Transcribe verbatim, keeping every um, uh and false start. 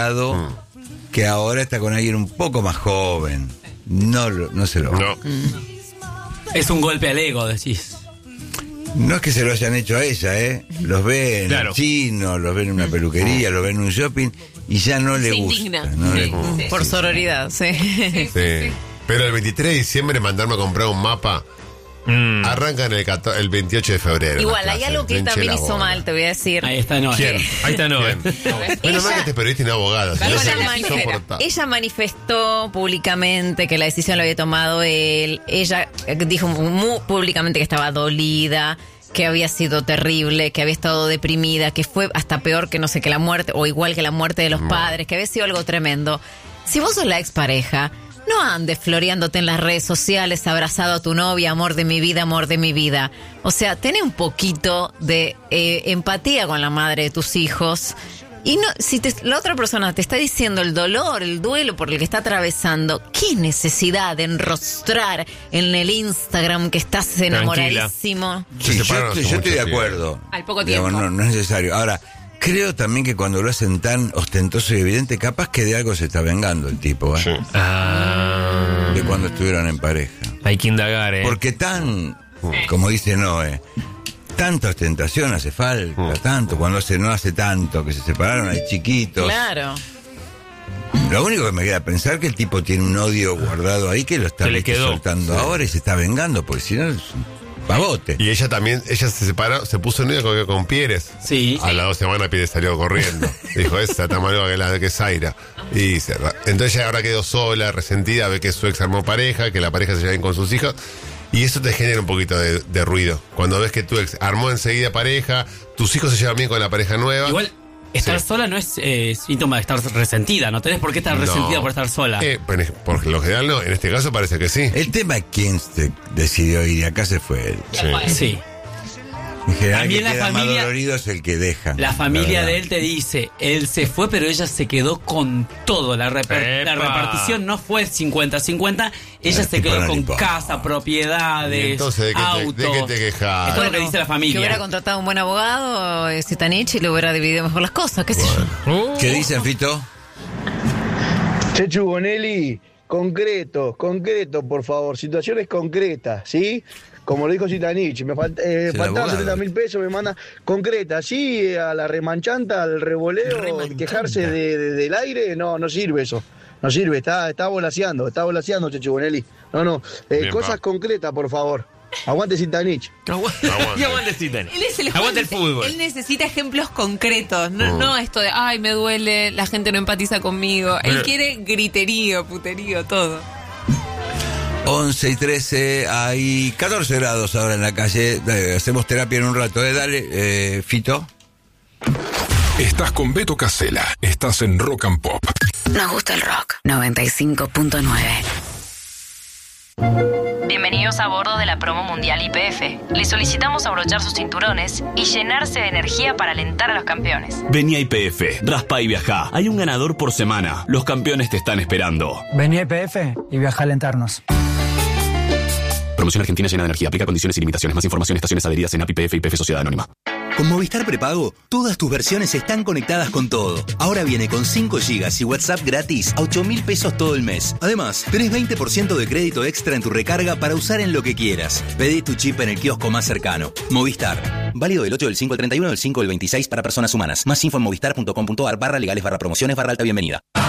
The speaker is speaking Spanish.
mm. que ahora está con alguien un poco más joven. No, no se lo... No. Es un golpe al ego, decís. No es que se lo hayan hecho a ella, ¿eh? Los ve en claro. el chino, los ve en una peluquería, los ve en un shopping y ya no le se gusta. Indigna. No sí. le gusta. Por sororidad, sí. Sí. Pero el veintitrés de diciembre mandarme a comprar un mapa. Mm. Arrancan el, catorce, el veintiocho de febrero. Igual, hay algo que él también hizo mal, te voy a decir. Ahí está Noé. ¿Quién? Ahí está Noé. Menos mal que este periodista y no abogada. Si no Ella, se manif- ella manifestó públicamente que la decisión la había tomado él. Ella dijo muy públicamente que estaba dolida, que había sido terrible, que había estado deprimida, que fue hasta peor que no sé que la muerte, o igual que la muerte de los padres, que había sido algo tremendo. Si vos sos la expareja, no andes floreándote en las redes sociales, abrazado a tu novia, amor de mi vida, amor de mi vida. O sea, ten un poquito de eh, empatía con la madre de tus hijos. Y no, si te, la otra persona te está diciendo el dolor, el duelo por el que está atravesando, ¿qué necesidad de enrostrar en el Instagram que estás enamoradísimo? Sí, yo, yo estoy de acuerdo. Al poco tiempo. Digamos, no, no es necesario. Ahora, creo también que cuando lo hacen tan ostentoso y evidente, capaz que de algo se está vengando el tipo, ¿eh? Sí. Ah, De cuando estuvieron en pareja. hay que indagar, ¿eh? Porque tan, como dice Noé, tanta ostentación hace falta, Mm. tanto, cuando se no hace tanto, que se separaron, hay chiquitos. Claro. Lo único que me queda pensar que el tipo tiene un odio guardado ahí que lo está Que le ¿viste? quedó. soltando ahora y se está vengando, porque si no es un pavote. Y ella también, ella se separó, se puso novia con, con Pieres. Sí. A las dos semanas Pieres salió corriendo. Dijo, esa está más loca que la que es Zaira. Y se, entonces ella ahora quedó sola, resentida, ve que su ex armó pareja, que la pareja se lleva bien con sus hijos. Y eso te genera un poquito de, de ruido. Cuando ves que tu ex armó enseguida pareja, tus hijos se llevan bien con la pareja nueva. Igual, estar Sí. sola no es eh, síntoma de estar resentida. No tenés por qué estar No. resentida por estar sola. Eh, pero por lo general no, en este caso parece que sí. El tema es quién se decidió ir y acá se fue él. Sí. Sí. En general, También el que la queda familia- más dolorido es el que deja. La familia verdad. de él te dice, él se fue, pero ella se quedó con todo. La, reper- la ¡Epa! repartición no fue cincuenta cincuenta. Ella El se tipo quedó no le con importa. casa, propiedades, Y entonces, ¿de qué te- autos. de qué te quejas? Esto es lo que dice la Que familia. hubiera contratado un buen abogado, eh, Zitanich, y le hubiera dividido mejor las cosas, qué sé yo. Uh, ¿Qué dicen, Fito? Chechu Bonelli, concreto, concreto, por favor, situaciones concretas, ¿sí? Como lo dijo Zitanich, me falt, eh, Sí, faltaban abogado. setenta mil pesos, me manda concreta, sí, a la remanchanta, al revoleo, Remanchanta. quejarse de, de- del aire, no, no sirve eso, no sirve, está, está volaseando, está volaseando, Chechu Bonelli. No, no, eh, Bien, cosas pa. concretas, por favor. Aguante Zitanich. Aguante. Y aguante Zidane. Él es el Aguante el Juan, fútbol. Él necesita ejemplos concretos, no, Mm. no esto de, ay, me duele, la gente no empatiza conmigo. Él Pero- quiere griterío, puterío, todo. once y trece, hay catorce grados ahora en la calle. Eh, hacemos terapia en un rato, ¿eh? Dale, eh, Fito. Estás con Beto Casella. Estás en Rock and Pop. Nos gusta el rock. noventa y cinco punto nueve. Bienvenidos a bordo de la promo mundial I P F. Les solicitamos abrochar sus cinturones y llenarse de energía para alentar a los campeones. Vení a I P F, raspa y viajá. Hay un ganador por semana. Los campeones te están esperando. Vení a I P F y viaja a alentarnos. Promoción Argentina llena de energía. Aplica condiciones y limitaciones. Más información, estaciones adheridas en A P I P F y I P F Sociedad Anónima. Con Movistar Prepago, todas tus versiones están conectadas con todo. Ahora viene con cinco gigas y WhatsApp gratis a ocho mil pesos todo el mes. Además, tenés veinte por ciento de crédito extra en tu recarga para usar en lo que quieras. Pedí tu chip en el kiosco más cercano. Movistar. Válido del ocho del cinco al treinta y uno del cinco del veintiséis para personas humanas. Más info en movistar punto com punto ar barra legales barra promociones barra alta bienvenida.